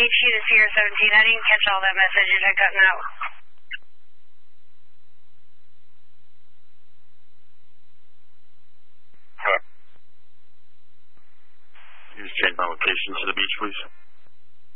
HQ to Sierra 17. I didn't catch all that message. It had gotten out. Just change my location to the beach, please.